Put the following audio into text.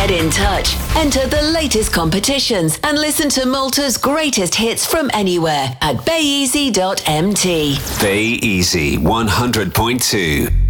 Get in touch. Enter the latest competitions and listen to Malta's greatest hits from anywhere at bayeasy.mt. Bay Easy 100.2.